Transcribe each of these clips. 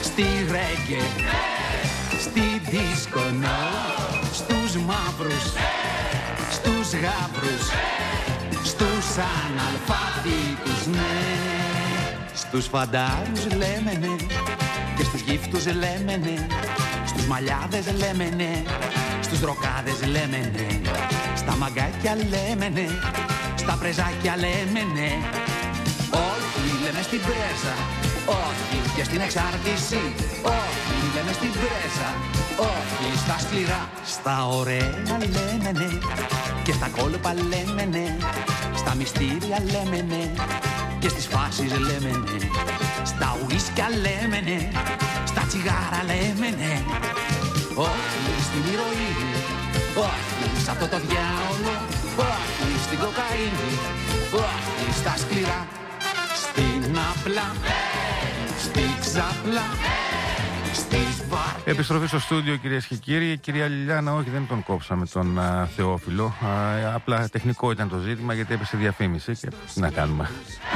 στη ρέγγε, στη δίσκο, στους μαύρους, στους γάβρους, στους αναλφάβητους, ναι. Στους φαντάρους λέμε ναι, και στους γύφτους λέμε ναι, στους μαλλιάδες λέμε ναι, στους δροκάδες λέμε ναι, στα μαγκάκια λέμε ναι, στα πρεζάκια λέμε ναι. Όχι λέμε στην πρέζα, όχι και στην εξάρτηση, όχι λέμε στην πρέζα, όχι στα σκληρά. Στα ωραία λέμε ναι, και στα κόλπα λέμε ναι, στα μυστήρια λέμε ναι, και στις φάσεις λέμε ναι, στα ουίσκια λέμε ναι, στα τσιγάρα λέμε ναι. Όχι στην ηρωίνη, όχι σ' αυτό το διάολο, όχι στην κοκαίνη, όχι στα σκληρά. Στην απλά, στην ξαπλά, στις βάρκες. Επιστροφή στο στούντιο, κυρίες και κύριοι. Κυρία Λιλιάνα, όχι, δεν τον κόψαμε τον Θεόφιλο. Απλά τεχνικό ήταν το ζήτημα, γιατί έπεσε διαφήμιση και τι να κάνουμε.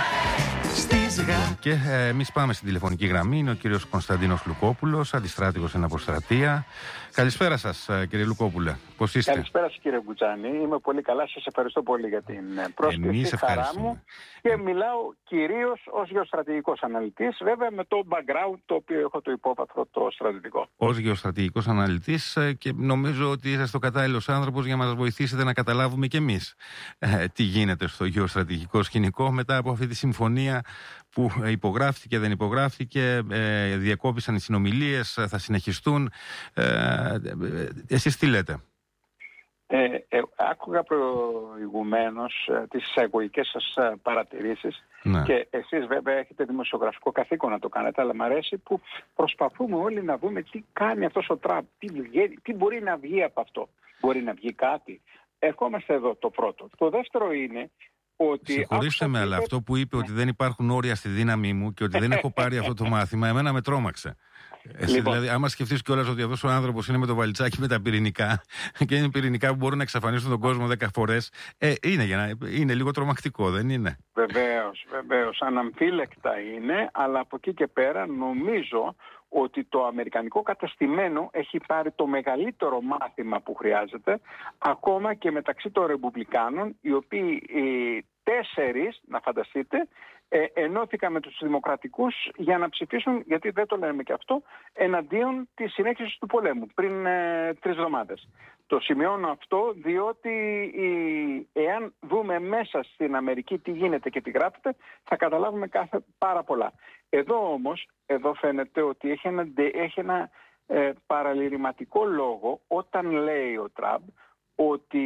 Και εμείς πάμε στην τηλεφωνική γραμμή. Είναι ο κύριος Κωνσταντίνος Λουκόπουλος, αντιστράτηγος στην αποστρατεία. Καλησπέρα σας, κύριε Λουκόπουλε. Πώς είστε? Καλησπέρα σας, κύριε Γκουτζάνη. Είμαι πολύ καλά. Σας ευχαριστώ πολύ για την πρόσκληση. Χαρά μου. Και μιλάω κυρίως ως γεωστρατηγικός αναλυτής, βέβαια με το background το οποίο έχω το υπόβαθρο το στρατιωτικό. Ως γεωστρατηγικός αναλυτής, και νομίζω ότι είσαστε ο κατάλληλος άνθρωπος για να μας βοηθήσετε να καταλάβουμε κι εμείς τι γίνεται στο γεωστρατηγικό σκηνικό μετά από αυτή τη συμφωνία που υπογράφτηκε, δεν υπογράφτηκε, διακόπησαν οι συνομιλίες, θα συνεχιστούν. Εσείς τι λέτε? Άκουγα προηγουμένως τις εισαγωγικές σας παρατηρήσεις, ναι. Και εσείς βέβαια έχετε δημοσιογραφικό καθήκον να το κάνετε, αλλά μου αρέσει που προσπαθούμε όλοι να δούμε τι κάνει αυτός ο Τραμπ, τι μπορεί να βγει από αυτό. Μπορεί να βγει κάτι? Ερχόμαστε εδώ το πρώτο. Το δεύτερο είναι ότι... Συγχωρήστε με, αλλά αυτό που είπε, ότι δεν υπάρχουν όρια στη δύναμή μου και ότι δεν έχω πάρει αυτό το μάθημα, εμένα με τρόμαξε. Εσύ, λοιπόν, δηλαδή, άμα σκεφτείς κιόλας ότι αυτός ο άνθρωπος είναι με το βαλιτσάκι με τα πυρηνικά και είναι πυρηνικά που μπορούν να εξαφανίσουν τον κόσμο 10 φορές, είναι λίγο τρομακτικό, δεν είναι? Βεβαίως, αναμφίλεκτα είναι, αλλά από εκεί και πέρα νομίζω ότι το αμερικανικό κατεστημένο έχει πάρει το μεγαλύτερο μάθημα που χρειάζεται, ακόμα και μεταξύ των ρεπουμπλικάνων, οι οποίοι 4, να φανταστείτε, ενώθηκαν με τους δημοκρατικούς για να ψηφίσουν, γιατί δεν το λέμε και αυτό, εναντίον της συνέχισης του πολέμου πριν 3 εβδομάδες. Το σημειώνω αυτό διότι εάν δούμε μέσα στην Αμερική τι γίνεται και τι γράφεται, θα καταλάβουμε πάρα πολλά. Εδώ όμως, φαίνεται ότι έχει ένα παραλυρηματικό λόγο όταν λέει ο Τραμπ ότι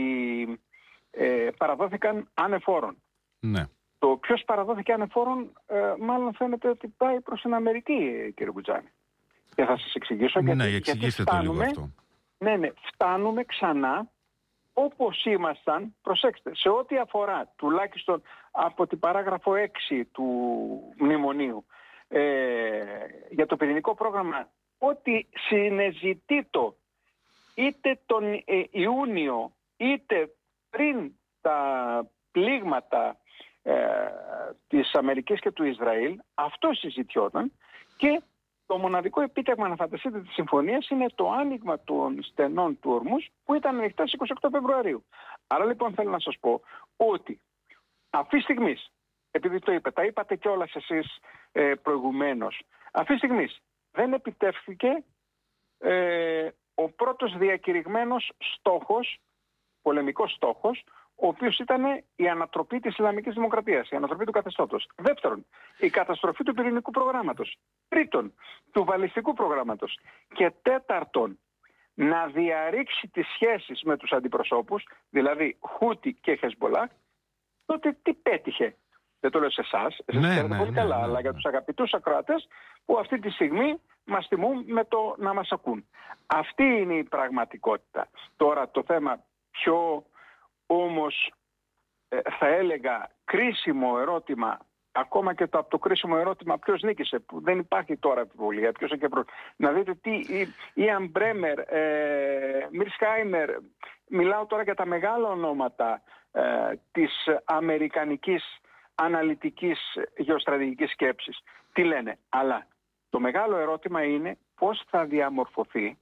παραδόθηκαν ανεφόρον. Ναι. Το ποιος παραδόθηκε ανεφόρον, μάλλον φαίνεται ότι πάει προς την Αμερική, κύριε Γκουτζάνη. Και θα σας εξηγήσω γιατί φτάνουμε, το λίγο αυτό. Φτάνουμε ξανά όπως ήμασταν, προσέξτε, σε ό,τι αφορά τουλάχιστον από την παράγραφο 6 του μνημονίου για το πυρηνικό πρόγραμμα, ότι συνεζητήτο είτε τον Ιούνιο είτε πριν τα πλήγματα της Αμερικής και του Ισραήλ, αυτό συζητιόταν, και το μοναδικό επίτευγμα, να φανταστείτε, της συμφωνίας είναι το άνοιγμα των στενών του Ορμούς που ήταν ανοιχτά στις 28 Φεβρουαρίου. Άρα λοιπόν θέλω να σας πω ότι αυτή τη στιγμή, επειδή το είπατε, τα είπατε κιόλας εσείς προηγουμένως, αυτή τη στιγμή δεν επιτεύχθηκε ο πρώτος διακηρυγμένος στόχος, πολεμικός στόχος, ο οποίος ήταν η ανατροπή της Ισλαμικής Δημοκρατίας, η ανατροπή του καθεστώτος. Δεύτερον, η καταστροφή του πυρηνικού προγράμματος. Τρίτον, του βαλιστικού προγράμματος. Και τέταρτον, να διαρρήξει τις σχέσεις με τους αντιπροσώπους, δηλαδή Χούτι και Χεσμπολάχ. Τότε τι πέτυχε? Δεν το λέω σε εσάς, εσείς ξέρετε πολύ καλά, αλλά για τους αγαπητούς ακροατές που αυτή τη στιγμή μας τιμούν με το να μας ακούν. Αυτή είναι η πραγματικότητα. Τώρα το θέμα πιο όμως θα έλεγα κρίσιμο ερώτημα, ακόμα και από το κρίσιμο ερώτημα ποιος νίκησε, που δεν υπάρχει τώρα αμφιβολία, ποιος είναι και να δείτε τι Ιαν Μπρέμερ, Μιρσχάιμερ, μιλάω τώρα για τα μεγάλα ονόματα της αμερικανικής αναλυτικής γεωστρατηγικής σκέψης. Τι λένε? Αλλά Το μεγάλο ερώτημα είναι πώς θα διαμορφωθεί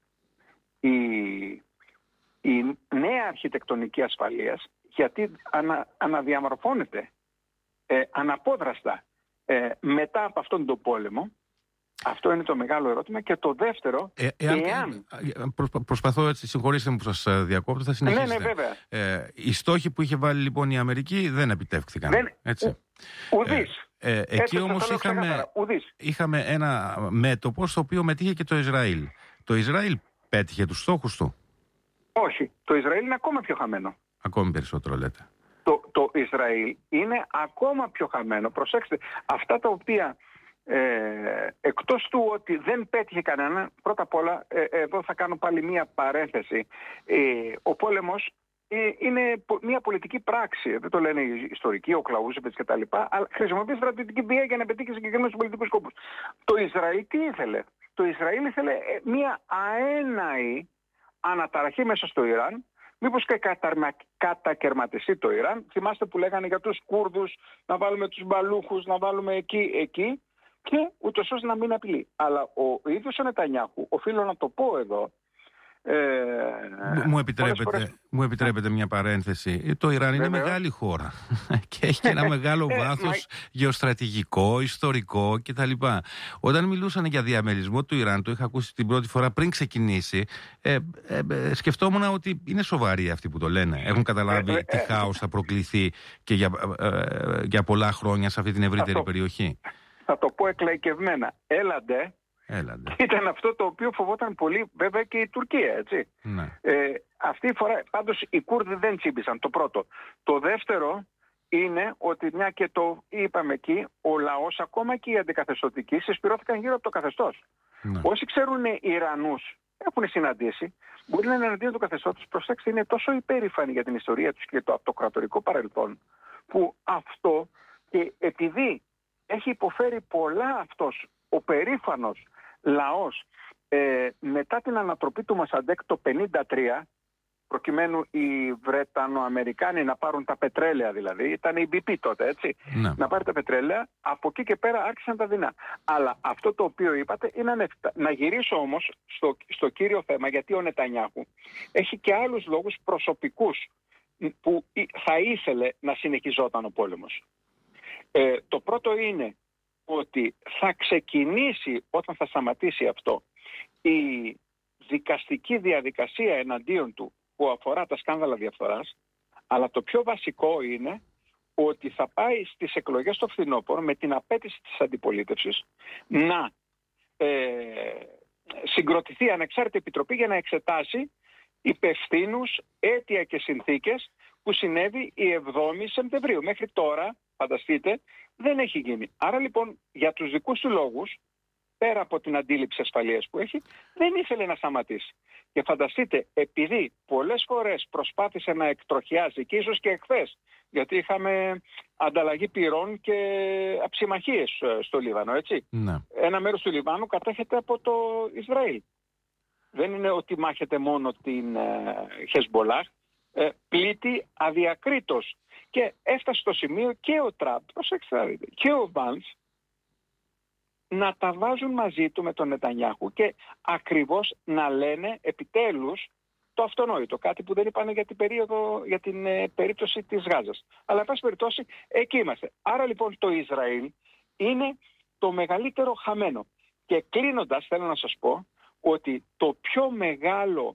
η νέα αρχιτεκτονική ασφαλείας, γιατί αναδιαμορφώνεται αναπόδραστα μετά από αυτόν τον πόλεμο. Αυτό είναι το μεγάλο ερώτημα. Και το δεύτερο, Προσπαθώ έτσι, συγχωρήστε μου που σας διακόπτω, θα συνεχίσετε. Ναι, βέβαια. Οι στόχοι που είχε βάλει λοιπόν η Αμερική δεν επιτεύχθηκαν. Έτσι. Ουδής. Εκεί όμως είχαμε ένα μέτωπο στο οποίο μετήχε και το Ισραήλ. Το Ισραήλ πέτυχε τους στόχους του? Όχι. Το Ισραήλ είναι ακόμα πιο χαμένο. Ακόμη περισσότερο λέτε. Το Ισραήλ είναι ακόμα πιο χαμένο. Προσέξτε, αυτά τα οποία εκτός του ότι δεν πέτυχε κανένα, πρώτα απ' όλα, εδώ θα κάνω πάλι μία παρένθεση. Ο πόλεμος είναι μια πολιτική πράξη. Δεν το λένε οι ιστορικοί, ο Κλαούζεβιτς και τα λοιπά, αλλά χρησιμοποιεί στρατιωτική βία για να πετύχει συγκεκριμένους πολιτικούς σκοπούς. Το Ισραήλ τι ήθελε? Το Ισραήλ ήθελε μια αέναη αναταραχή μέσα στο Ιράν, μήπως και κατακερματιστεί το Ιράν. Θυμάστε που λέγανε για τους Κούρδους να βάλουμε τους μπαλούχους, να βάλουμε εκεί και ούτως ώστε να μην απειλεί. Αλλά ο ίδιος ο Νετανιάχου, οφείλω να το πω εδώ, Μου επιτρέπετε μια παρένθεση. Το Ιράν είναι μεγάλη χώρα και έχει και ένα μεγάλο βάθος γεωστρατηγικό, ιστορικό κτλ. Όταν μιλούσαν για διαμερισμό του Ιράν, το είχα ακούσει την πρώτη φορά πριν ξεκινήσει, σκεφτόμουν ότι είναι σοβαροί αυτοί που το λένε. Έχουν καταλάβει τι χάος θα προκληθεί και για πολλά χρόνια σε αυτή την ευρύτερη περιοχή. Θα το πω εκλαϊκευμένα. Έλαντε. Ήταν αυτό το οποίο φοβόταν πολύ βέβαια και η Τουρκία, έτσι. Ναι. Αυτή η φορά πάντως οι Κούρδοι δεν τσίμπησαν, το πρώτο. Το δεύτερο είναι ότι, μια και το είπαμε εκεί, ο λαός, ακόμα και οι αντικαθεστωτικοί, συσπυρώθηκαν γύρω από το καθεστώς. Ναι. Όσοι ξέρουν Ιρανούς, έχουν συναντήσει, μπορεί να είναι εναντίον του καθεστώτος. Προσέξτε, είναι τόσο υπέρηφανοι για την ιστορία τους και το αυτοκρατορικό παρελθόν, που αυτό, και επειδή έχει υποφέρει πολλά αυτός ο περήφανος λαός μετά την ανατροπή του Μοσαντέκ το 1953, προκειμένου οι Βρετανοαμερικάνοι να πάρουν τα πετρέλαια, δηλαδή ήταν η BP τότε, έτσι, να πάρει τα πετρέλαια, από εκεί και πέρα άρχισαν τα δεινά. Αλλά αυτό το οποίο είπατε είναι ανέφικτα. Να γυρίσω όμως στο κύριο θέμα, γιατί ο Νετανιάχου έχει και άλλους λόγους προσωπικούς που θα ήθελε να συνεχιζόταν ο πόλεμος. Το πρώτο είναι ότι θα ξεκινήσει, όταν θα σταματήσει αυτό, η δικαστική διαδικασία εναντίον του που αφορά τα σκάνδαλα διαφθοράς, αλλά το πιο βασικό είναι ότι θα πάει στις εκλογές στο φθινόπωρο με την απέτηση της αντιπολίτευσης να συγκροτηθεί ανεξάρτητη επιτροπή για να εξετάσει υπευθύνους, αίτια και συνθήκες που συνέβη η 7η Σεπτεμβρίου. Μέχρι τώρα, φανταστείτε, δεν έχει γίνει. Άρα λοιπόν για τους δικούς του λόγους, πέρα από την αντίληψη ασφαλείας που έχει, δεν ήθελε να σταματήσει. Και φανταστείτε, επειδή πολλές φορές προσπάθησε να εκτροχιάζει, και ίσως και εχθές, γιατί είχαμε ανταλλαγή πυρών και αψιμαχίες στο Λίβανο, έτσι. Ναι. Ένα μέρος του Λιβάνου κατέχεται από το Ισραήλ. Δεν είναι ότι μάχεται μόνο την Χεσμπολάχ, πλήττει αδιακρίτως. Και έφτασε στο σημείο και ο Τραμπ, προσέξτε να δείτε, και ο Βάνς να τα βάζουν μαζί του με τον Νετανιάχου και ακριβώς να λένε επιτέλους το αυτονόητο, κάτι που δεν είπανε για την περίπτωση της Γάζας. Αλλά εν πάση περιπτώσει εκεί είμαστε. Άρα λοιπόν το Ισραήλ είναι το μεγαλύτερο χαμένο. Και κλείνοντας θέλω να σας πω ότι το πιο μεγάλο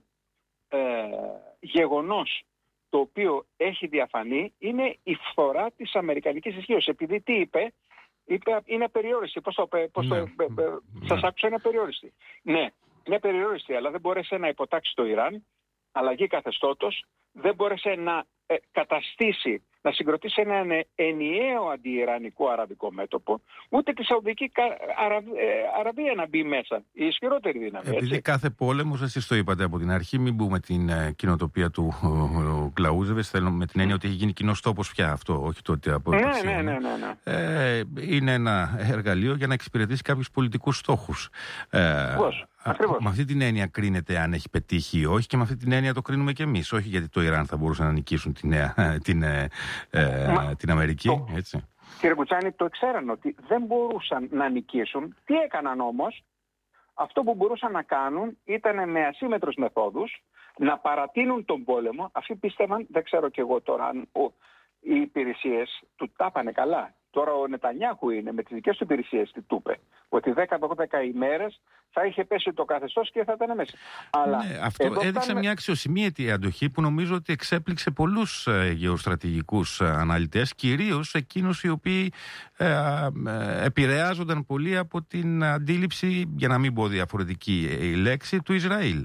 γεγονός το οποίο έχει διαφανεί είναι η φθορά της αμερικανικής ισχύως. Επειδή τι είπε είναι απεριόριστη. Σας άκουσα, είναι απεριόριστη. Ναι, είναι απεριόριστη, αλλά δεν μπόρεσε να υποτάξει το Ιράν, αλλαγή καθεστώτος, δεν μπόρεσε να καταστήσει, να συγκροτήσει ένα ενιαίο αντιιρανικό αραβικό μέτωπο, ούτε τη Σαουδική Αραβία να μπει μέσα, η ισχυρότερη δύναμη. Επειδή έτσι, κάθε πόλεμος, εσείς το είπατε από την αρχή, μην μπούμε την κοινοτοπία του Κλαούζεβιτς, θέλω με την έννοια ότι έχει γίνει κοινός τόπος πια αυτό, όχι τότε από ναι. Είναι ένα εργαλείο για να εξυπηρετήσει κάποιους πολιτικούς στόχους. Με αυτή την έννοια κρίνεται αν έχει πετύχει ή όχι, και με αυτή την έννοια το κρίνουμε και εμείς. Όχι γιατί το Ιράν θα μπορούσε να νικήσουν την Αμερική. Έτσι. Κύριε Κουτσάνη, το ξέραν ότι δεν μπορούσαν να νικήσουν. Τι έκαναν όμως? Αυτό που μπορούσαν να κάνουν ήταν με ασύμμετρους μεθόδους να παρατείνουν τον πόλεμο. Αυτοί πίστευαν, δεν ξέρω κι εγώ τώρα αν οι υπηρεσίες του τα πάνε καλά. Τώρα ο Νετανιάχου είναι με τις δικές του υπηρεσίες τι του είπε. Ότι 10-12 ημέρες θα είχε πέσει το καθεστώς και θα ήταν μέσα. Αλλά ναι, αυτό έδειξε μια αξιοσημείωτη αντοχή που νομίζω ότι εξέπληξε πολλούς γεωστρατηγικούς αναλυτές, κυρίως εκείνους οι οποίοι επηρεάζονταν πολύ από την αντίληψη, για να μην πω διαφορετική η λέξη, του Ισραήλ.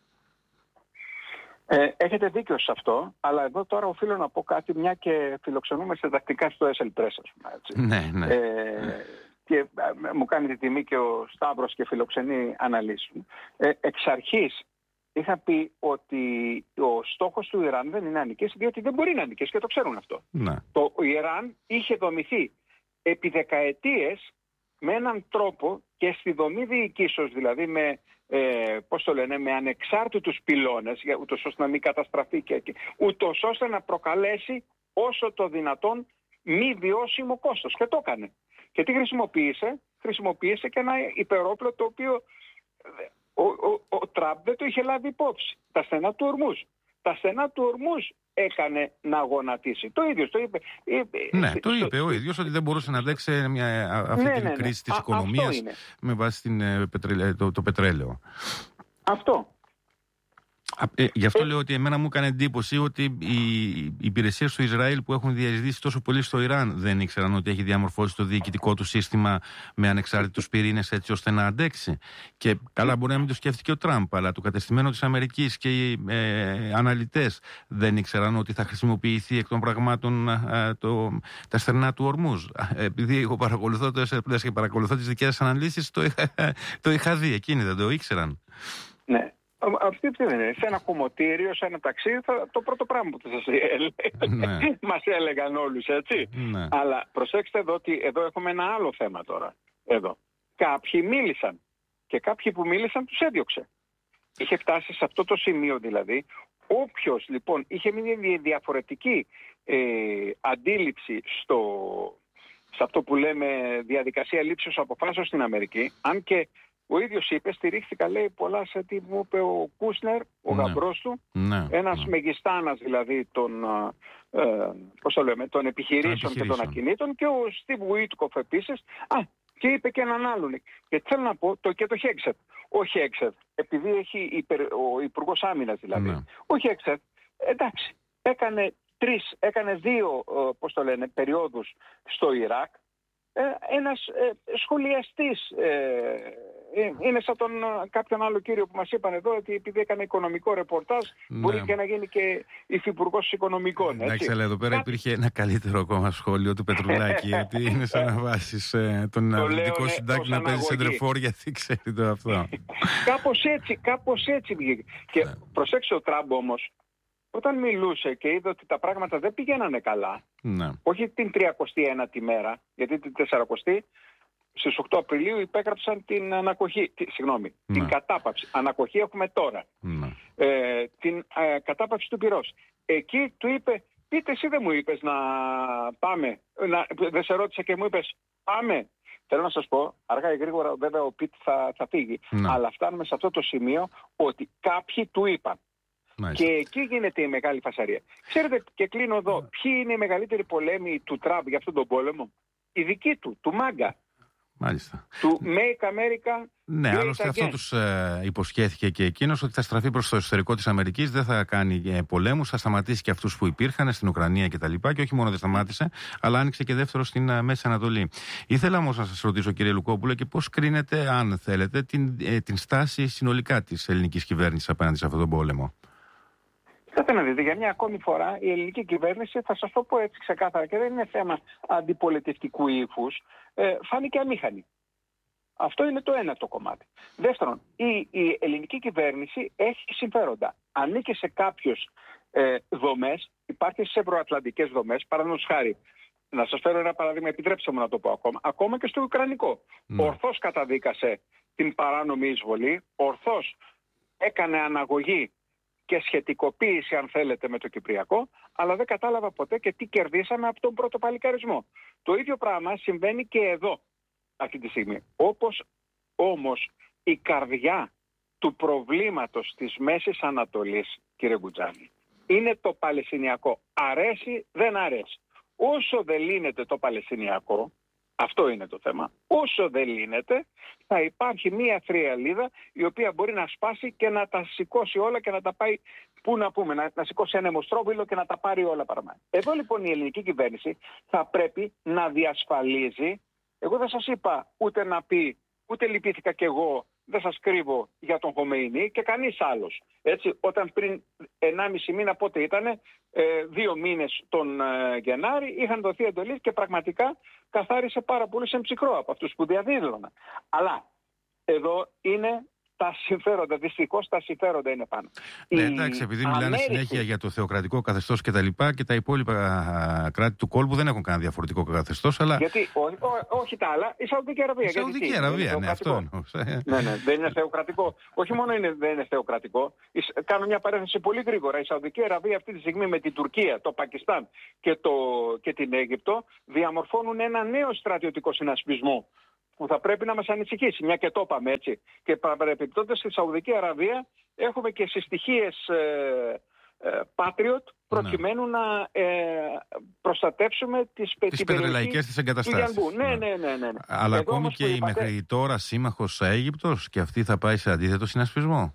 Έχετε δίκιο σε αυτό, αλλά εδώ τώρα οφείλω να πω κάτι, μια και φιλοξενούμε σε τακτικά στο SL Press, ας πούμε, έτσι. Ναι. Και μου κάνει τη τιμή και ο Σταύρος και φιλοξενεί αναλύσεις μου. Εξ αρχής είχα πει ότι ο στόχος του Ιράν δεν είναι να νικήσει, διότι δεν μπορεί να νικήσει και το ξέρουν αυτό. Ναι. Το Ιράν είχε δομηθεί επί δεκαετίες με έναν τρόπο και στη δομή διοικήσεως, δηλαδή με με ανεξάρτητους πυλώνες, ούτως ώστε να μην καταστραφεί και ούτως ώστε να προκαλέσει όσο το δυνατόν μη βιώσιμο κόστος. Και το έκανε. Και τι χρησιμοποίησε? Χρησιμοποίησε και ένα υπερόπλο το οποίο ο Τραμπ δεν το είχε λάβει υπόψη. Τα στενά του Ορμούζ. Τα στενά του Ορμούζ έκανε να γονατίσει. Το ίδιο το είπε. Ναι, το είπε ο ίδιος ότι δεν μπορούσε να αντέξει αυτή την κρίση της οικονομίας με βάση το πετρέλαιο. Αυτό. Γι' αυτό λέω ότι εμένα μου έκανε εντύπωση ότι οι υπηρεσίες του Ισραήλ που έχουν διαζητήσει τόσο πολύ στο Ιράν δεν ήξεραν ότι έχει διαμορφώσει το διοικητικό του σύστημα με ανεξάρτητους πυρήνες έτσι ώστε να αντέξει. Και καλά, μπορεί να μην το σκέφτηκε ο Τραμπ, αλλά το κατεστημένο της Αμερικής και οι αναλυτές δεν ήξεραν ότι θα χρησιμοποιηθεί εκ των πραγμάτων τα στερνά του Ορμούζ. Επειδή εγώ παρακολουθώ το SRPLS και παρακολουθώ τις δικές σας αναλύσεις, το είχα δει. Εκείνοι δεν το ήξεραν. Ναι. Αυτή δεν είναι. Σε ένα κομμωτήριο, σε ένα ταξίδι, το πρώτο πράγμα που μας έλεγαν όλους, έτσι. Ναι. Αλλά προσέξτε εδώ ότι εδώ έχουμε ένα άλλο θέμα τώρα. Εδώ. Κάποιοι μίλησαν και κάποιοι που μίλησαν τους έδιωξε. Είχε φτάσει σε αυτό το σημείο δηλαδή. Όποιος λοιπόν είχε μια διαφορετική αντίληψη σε αυτό που λέμε διαδικασία λήψης αποφάσεων στην Αμερική, αν και ο ίδιος είπε, στηρίχθηκα λέει πολλά σε τι μου είπε ο Κούσνερ, ο γαμπρός του, ένας μεγιστάνας δηλαδή των επιχειρήσεων και των ακινήτων, και ο Στίβ Βουίτκοφ επίσης, και είπε και έναν άλλον. Και θέλω να πω, και το Χέξετ. Ο Χέξετ, επειδή έχει ο Υπουργός Άμυνας δηλαδή, ο Χέξετ, εντάξει, έκανε δύο περιόδους στο Ιράκ. Ένας σχολιαστής είναι σαν κάποιον άλλο κύριο που μας είπαν εδώ ότι επειδή έκανε οικονομικό ρεπορτάζ μπορεί και να γίνει και υφυπουργός οικονομικών. Εντάξει, αλλά εδώ πέρα υπήρχε ένα καλύτερο ακόμα σχόλιο του Πετρουλάκη ότι είναι σαν να βάσεις τον αρνητικό συντάκτη να παίζει σεντρεφόρ, γιατί ξέρει το αυτό. Κάπως έτσι βγήκε. Και προσέξτε, ο Τραμπ όμως όταν μιλούσε και είδε ότι τα πράγματα δεν πηγαίνανε καλά, όχι την 39η μέρα, γιατί την 40η, στις 8 Απριλίου υπέγραψαν την ανακοχή, την κατάπαυση. Ανακοχή έχουμε τώρα. Την κατάπαυση του πυρός. Εκεί του είπε, πείτε εσύ δεν μου είπες να πάμε, δεν σε ρώτησα και μου είπες πάμε. Θέλω να σας πω, αργά ή γρήγορα βέβαια ο Πιτ θα φύγει, αλλά φτάνουμε σε αυτό το σημείο ότι κάποιοι του είπαν. Και εκεί γίνεται η μεγάλη φασαρία. Ξέρετε, και κλείνω εδώ, ποιοι είναι οι μεγαλύτεροι πολέμοι του Τραμπ για αυτόν τον πόλεμο? Οι δικοί του Μάγκα. Μάλιστα. Του Make America. Ναι, άλλωστε αυτό τους υποσχέθηκε και εκείνος, ότι θα στραφεί προς το εσωτερικό της Αμερικής, δεν θα κάνει πολέμους, θα σταματήσει και αυτούς που υπήρχαν στην Ουκρανία κτλ. Και όχι μόνο δεν σταμάτησε, αλλά άνοιξε και δεύτερο στην Μέση Ανατολή. Ήθελα όμως να σας ρωτήσω, κύριε Λουκόπουλε, και πώς κρίνετε, αν θέλετε, την στάση συνολικά της ελληνικής κυβέρνησης απέναντι σε αυτόν τον πόλεμο? Κοιτάξτε να δείτε, για μια ακόμη φορά η ελληνική κυβέρνηση, θα σας το πω έτσι ξεκάθαρα και δεν είναι θέμα αντιπολιτευτικού ύφους, φάνηκε αμήχανη. Αυτό είναι το ένα το κομμάτι. Δεύτερον, η ελληνική κυβέρνηση έχει συμφέροντα. Ανήκει σε κάποιες δομές, υπάρχει σε ευρωατλαντικές δομές, παραδείγματος χάρη. Να σας φέρω ένα παράδειγμα, επιτρέψτε μου να το πω ακόμα και στο Ουκρανικό. Ορθώς καταδίκασε την παράνομη εισβολή, ορθώς έκανε αναγωγή και σχετικοποίηση, αν θέλετε, με το Κυπριακό, αλλά δεν κατάλαβα ποτέ και τι κερδίσαμε από τον πρώτο παλικαρισμό. Το ίδιο πράγμα συμβαίνει και εδώ αυτή τη στιγμή. Όπως όμως η καρδιά του προβλήματος της Μέσης Ανατολής, κύριε Γκουτζάνη, είναι το Παλαιστινιακό. Αρέσει, δεν αρέσει. Όσο δεν λύνεται το Παλαιστινιακό, αυτό είναι το θέμα, όσο δεν λύνεται, θα υπάρχει μία θριαλίδα η οποία μπορεί να σπάσει και να τα σηκώσει όλα και να τα πάει, πού να πούμε, να σηκώσει ένα αιμοστρόβιλο και να τα πάρει όλα παραμά. Εδώ λοιπόν η ελληνική κυβέρνηση θα πρέπει να διασφαλίζει, εγώ δεν σας είπα ούτε να πει, ούτε λυπήθηκα κι εγώ, δεν σας κρύβω, για τον Χομεϊνή και κανείς άλλος. Έτσι, όταν πριν 1,5 μήνα, πότε ήτανε, 2 μήνες τον Γενάρη, είχαν δοθεί εντολές και πραγματικά καθάρισε πάρα πολύ σε ψυχρό από αυτούς που διαδίδωναν. Αλλά εδώ είναι τα συμφέροντα, δυστυχώς τα συμφέροντα είναι πάνω. Ναι, εντάξει, επειδή μιλάνε συνέχεια για το θεοκρατικό καθεστώς και τα λοιπά, και τα υπόλοιπα κράτη του κόλπου δεν έχουν κανένα διαφορετικό καθεστώς, αλλά... Γιατί, όχι τα άλλα, η Σαουδική Αραβία. Η Σαουδική Αραβία, ναι, αυτό εννοούσα. Ναι, δεν είναι θεοκρατικό. Όχι μόνο δεν είναι θεοκρατικό, κάνω μια παρένθεση πολύ γρήγορα. Η Σαουδική Αραβία αυτή τη στιγμή με την Τουρκία, το Πακιστάν και την Αίγυπτο διαμορφώνουν ένα νέο στρατιωτικό συνασπισμό που θα πρέπει να μας ανησυχήσει, μια και το είπαμε έτσι. Και παρεπιπτόντως στη Σαουδική Αραβία έχουμε και συστοιχίες Patriot προκειμένου να προστατεύσουμε τις πετρελαϊκές της εγκαταστάσεις. Ναι. Αλλά εδώ ακόμη και η μέχρι τώρα σύμμαχος Αίγυπτος, και αυτή θα πάει σε αντίθετο συνασπισμό.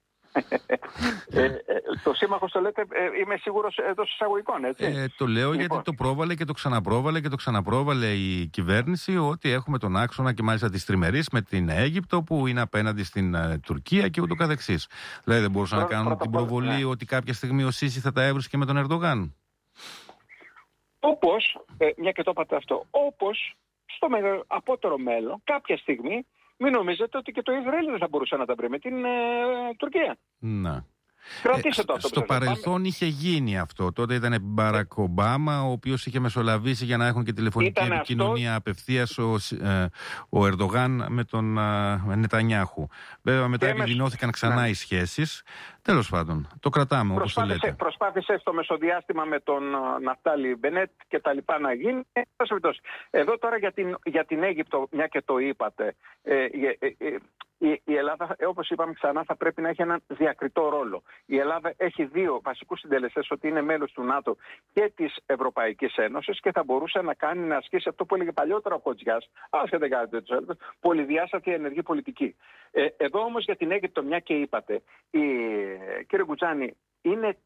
Το σύμμαχος το λέτε, είμαι σίγουρος, εντός εισαγωγικών, έτσι. Το λέω λοιπόν, γιατί το πρόβαλε και το ξαναπρόβαλε η κυβέρνηση, ότι έχουμε τον άξονα και μάλιστα της τριμερής με την Αίγυπτο που είναι απέναντι στην Τουρκία και ούτω καθεξής. Δηλαδή δεν μπορούσαν να κάνουν την προβολή ότι κάποια στιγμή ο Σίση θα τα έβρισκε με τον Ερντογάν. Όπως, μια και το είπατε αυτό, όπως στο απότερο μέλλον κάποια στιγμή μην νομίζετε ότι και το Ισραήλ δεν θα μπορούσε να τα βρει με την Τουρκία. Να. Κρατήστε το αυτό. Στο παρελθόν είχε γίνει αυτό. Τότε ήταν Μπάρακ Ομπάμα, ο οποίος είχε μεσολαβήσει για να έχουν και τηλεφωνική επικοινωνία απευθείας ο Ερντογάν με τον Νετανιάχου. Βέβαια μετά επιδεινώθηκαν ξανά οι σχέσεις. Τέλος πάντων, το κρατάμε όπως το λέτε. Προσπάθησε στο μεσοδιάστημα με τον Ναφτάλη Μπενέτ και τα λοιπά να γίνει. Εδώ τώρα για την Αίγυπτο, μια και το είπατε, η Ελλάδα, όπως είπαμε ξανά, θα πρέπει να έχει έναν διακριτό ρόλο. Η Ελλάδα έχει 2 βασικούς συντελεστές, ότι είναι μέλος του ΝΑΤΟ και της Ευρωπαϊκής Ένωσης και θα μπορούσε να ασκήσει αυτό που έλεγε παλιότερα ο Κοτζιάς, άσχετα κάτι τέτοιο, πολυδιάστατη ενεργή πολιτική. Εδώ όμως για την Αίγυπτο, μια και είπατε, κύριε Γκουτζάνη, είναι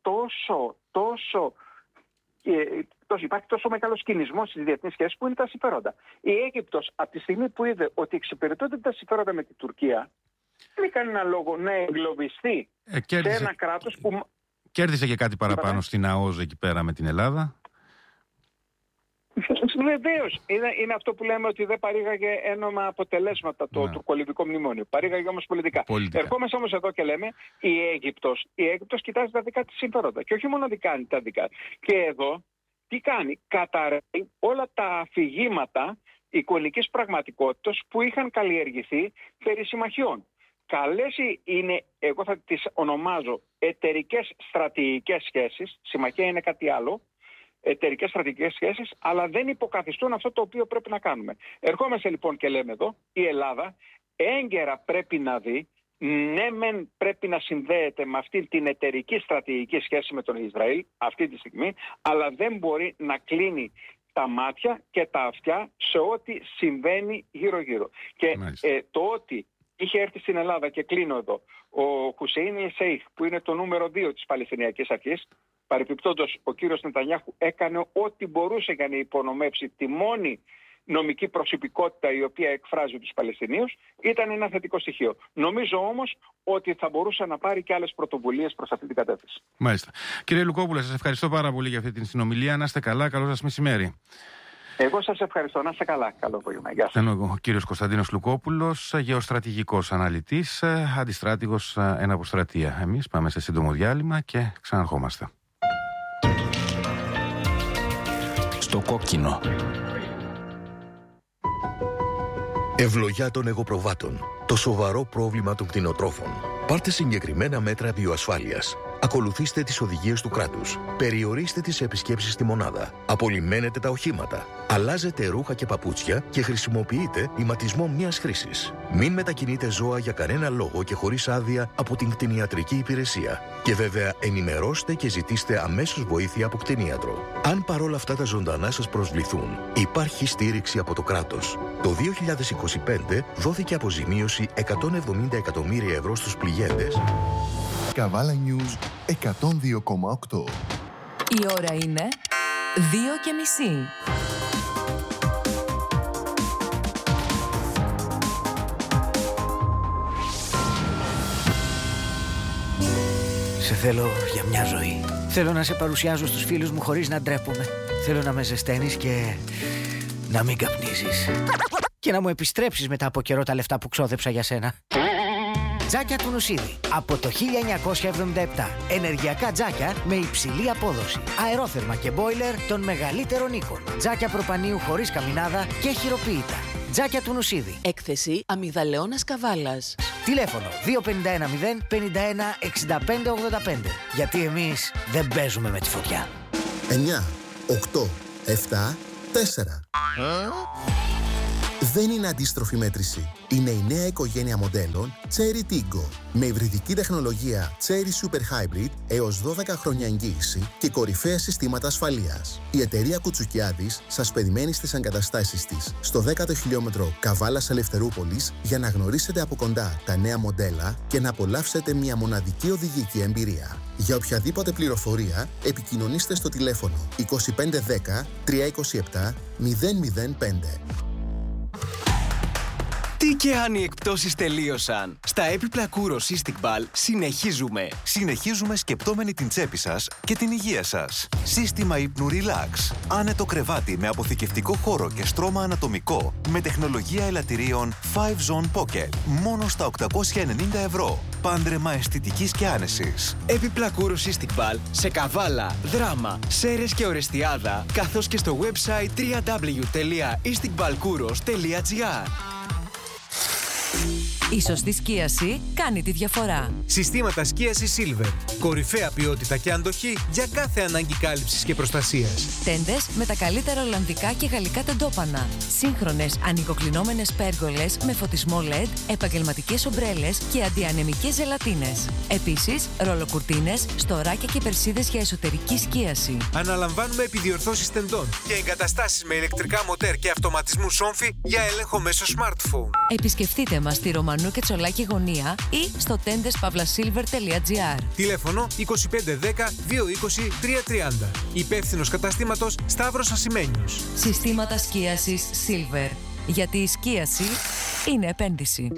υπάρχει τόσο μεγάλος κινησμός στις διεθνείς σχέσεις που είναι τα συμφέροντα. Η Αίγυπτος από τη στιγμή που είδε ότι εξυπηρετούνται τα συμφέροντα με την Τουρκία, δεν είχε κανένα λόγο να εγκλωβιστεί σε ένα κράτος που... Κέρδισε και κάτι παραπάνω στην ΑΟΖ εκεί πέρα με την Ελλάδα. Βεβαίως. Είναι αυτό που λέμε ότι δεν παρήγαγε ένομα αποτελέσματα το τουρκολιβικό μνημόνιο. Παρήγαγε όμως πολιτικά. Ερχόμαστε όμως εδώ και λέμε η Αίγυπτος κοιτάζει τα δικά της συμφέροντα. Και όχι μόνο τα δικά. Και εδώ τι κάνει? Καταρρέει όλα τα αφηγήματα εικονικής πραγματικότητας που είχαν καλλιεργηθεί περί συμμαχιών. Καλές είναι, εγώ θα τις ονομάζω εταιρικές στρατηγικές σχέσεις, συμμαχία είναι κάτι άλλο, εταιρικές στρατηγικές σχέσεις, αλλά δεν υποκαθιστούν αυτό το οποίο πρέπει να κάνουμε. Ερχόμαστε λοιπόν και λέμε εδώ, η Ελλάδα έγκαιρα πρέπει να δει, ναι μεν πρέπει να συνδέεται με αυτή την εταιρική στρατηγική σχέση με τον Ισραήλ αυτή τη στιγμή, αλλά δεν μπορεί να κλείνει τα μάτια και τα αυτιά σε ό,τι συμβαίνει γύρω-γύρω. Και το ότι είχε έρθει στην Ελλάδα, και κλείνω εδώ, ο Χουσέιν Εσέιχ, που είναι το νούμερο 2 της Παλαιστινιακής Αρχής, παρεπιπτόντως ο κύριος Νετανιάχου έκανε ό,τι μπορούσε για να υπονομεύσει τη μόνη νομική προσωπικότητα η οποία εκφράζει τους Παλαιστινίους, ήταν ένα θετικό στοιχείο. Νομίζω όμως ότι θα μπορούσε να πάρει και άλλες πρωτοβουλίες προς αυτή την κατεύθυνση. Μάλιστα. Κύριε Λουκόπουλε, σας ευχαριστώ πάρα πολύ για αυτή την συνομιλία. Να είστε καλά, καλό σας μεσημέρι. Εγώ σας ευχαριστώ. Να είστε καλά. Καλό απόγευμα. Γεια σας. Ο κύριος Κωνσταντίνος Λουκόπουλος, γεωστρατηγικός αναλυτής, αντιστράτηγος εν αποστρατεία. Εμείς πάμε σε σύντομο διάλειμμα και ξαναρχόμαστε. Στο κόκκινο. Ευλογιά των εγωπροβάτων. Το σοβαρό πρόβλημα των κτηνοτρόφων. Πάρτε συγκεκριμένα μέτρα βιοασφάλειας. Ακολουθήστε τις οδηγίες του κράτους. Περιορίστε τις επισκέψεις στη μονάδα. Απολυμμένετε τα οχήματα. Αλλάζετε ρούχα και παπούτσια και χρησιμοποιείτε ηματισμό μιας χρήσης. Μην μετακινείτε ζώα για κανένα λόγο και χωρίς άδεια από την κτηνιατρική υπηρεσία. Και βέβαια ενημερώστε και ζητήστε αμέσως βοήθεια από κτηνίατρο. Αν παρόλα αυτά τα ζωντανά σας προσβληθούν, υπάρχει στήριξη από το κράτος. Το 2025 δόθηκε αποζημίωση 170 εκατομμύρια ευρώ στους πληγέντες. Καβάλα News 102,8. Η ώρα είναι 2:30. Σε θέλω για μια ζωή. Θέλω να σε παρουσιάζω στους φίλους μου χωρίς να ντρέπομαι. Θέλω να με ζεσταίνεις και να μην καπνίζεις. Και να μου επιστρέψεις μετά από καιρό τα λεφτά που ξόδεψα για σένα. Τζάκια του Νουσίδη. Από το 1977. Ενεργειακά τζάκια με υψηλή απόδοση. Αερόθερμα και μπόιλερ των μεγαλύτερων οίκων. Τζάκια προπανίου χωρίς καμινάδα και χειροποίητα. Τζάκια του Νουσίδη. Έκθεση Αμυγδαλεώνας Καβάλας. Τηλέφωνο 2510 51 65 85. Γιατί εμείς δεν παίζουμε με τη φωτιά. 9, 8, 7, 4. Δεν είναι αντίστροφη μέτρηση. Είναι η νέα οικογένεια μοντέλων Chery Tiggo. Με υβριδική τεχνολογία Chery Super Hybrid έως 12 χρόνια εγγύηση και κορυφαία συστήματα ασφαλείας. Η εταιρεία Κουτσουκιάδης σας περιμένει στις εγκαταστάσεις της στο 10ο χιλιόμετρο Καβάλας Ελευθερούπολης για να γνωρίσετε από κοντά τα νέα μοντέλα και να απολαύσετε μια μοναδική οδηγική εμπειρία. Για οποιαδήποτε πληροφορία επικοινωνήστε στο τηλέφωνο 2510 327 005. Τι και αν οι εκπτώσεις τελείωσαν. Στα έπιπλα Kouros Istikbal συνεχίζουμε. Συνεχίζουμε σκεπτόμενοι την τσέπη σας και την υγεία σας. Σύστημα ύπνου Relax. Άνετο κρεβάτι με αποθηκευτικό χώρο και στρώμα ανατομικό με τεχνολογία ελαττηρίων 5Zone Pocket. Μόνο στα 890 ευρώ. Πάντρεμα αισθητικής και άνεσης. Έπιπλα Kouros Istikbal σε Καβάλα, Δράμα, Σέρες και Ορεστιάδα, καθώς και στο website www.istikbalkouros.gr. Η σωστή σκίαση κάνει τη διαφορά. Συστήματα σκίασης Silver. Κορυφαία ποιότητα και αντοχή για κάθε ανάγκη κάλυψης και προστασίας. Τέντες με τα καλύτερα ολλανδικά και γαλλικά τεντόπανα. Σύγχρονες ανοικοκλεινόμενες πέργολες με φωτισμό LED, επαγγελματικές ομπρέλες και αντιανεμικές ζελατίνες. Επίσης, ρολοκουρτίνες, στοράκια και περσίδες για εσωτερική σκίαση. Αναλαμβάνουμε επιδιορθώσεις τεντών και εγκαταστάσεις με ηλεκτρικά μοτέρ και αυτοματισμού σόμφι για έλεγχο μέσω smartphone. Επισκεφτείτε μας στη Ρωμανού και Τσολάκη γωνία ή στο tendeспavlasilver.gr. Τηλέφωνο 2510 220 330. Υπεύθυνος καταστήματος Σταύρος Ασημένιος. Συστήματα σκίασης Silver. Γιατί η σκίαση είναι επένδυση.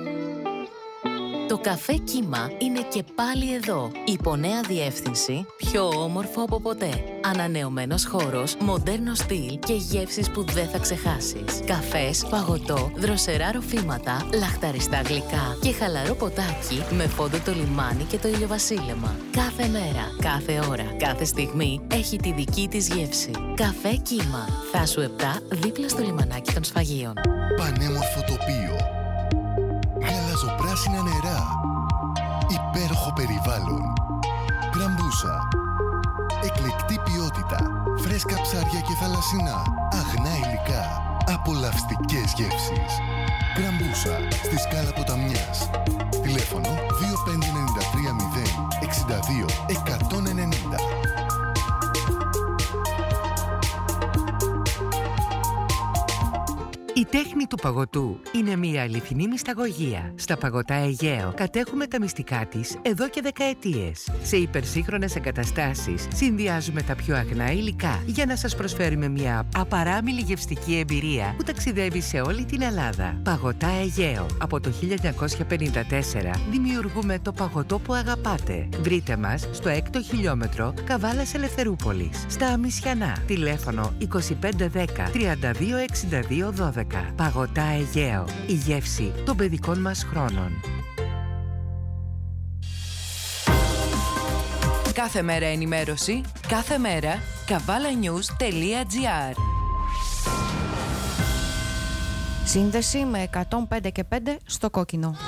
Το καφέ Κύμα είναι και πάλι εδώ. Υπό νέα διεύθυνση, πιο όμορφο από ποτέ. Ανανεωμένος χώρος, μοντέρνο στυλ και γεύσεις που δεν θα ξεχάσεις. Καφές, παγωτό, δροσερά ροφήματα, λαχταριστά γλυκά και χαλαρό ποτάκι με φόντο το λιμάνι και το ηλιοβασίλεμα. Κάθε μέρα, κάθε ώρα, κάθε στιγμή έχει τη δική της γεύση. Καφέ Κύμα. Θάσου 7 δίπλα στο λιμανάκι των Σφαγείων. Πανέμορφο τοπίο. Γαλαζοπράσινα νερά. Υπέροχο περιβάλλον. Γκραμπούσα. Εκλεκτή ποιότητα. Φρέσκα ψάρια και θαλασσινά. Αγνά υλικά. Απολαυστικές γεύσεις. Γκραμπούσα. Στη Σκάλα Ποταμιάς. Τηλέφωνο 2593 062 190. Η τέχνη του παγωτού είναι μια αληθινή μυσταγωγία. Στα Παγωτά Αιγαίο κατέχουμε τα μυστικά της εδώ και δεκαετίες. Σε υπερσύγχρονες εγκαταστάσεις συνδυάζουμε τα πιο αγνά υλικά για να σας προσφέρουμε μια απαράμιλη γευστική εμπειρία που ταξιδεύει σε όλη την Ελλάδα. Παγωτά Αιγαίο. Από το 1954 δημιουργούμε το παγωτό που αγαπάτε. Βρείτε μας στο 6ο χιλιόμετρο Καβάλας Ελευθερούπολης, στα Αμισιανά. Τηλέφωνο 2510 32 62 12. Παγωτά Αιγαίο. Η γεύση των παιδικών μας χρόνων. Κάθε μέρα ενημέρωση, κάθε μέρα kavalanews.gr. Σύνδεση με 105 και 5 στο κόκκινο.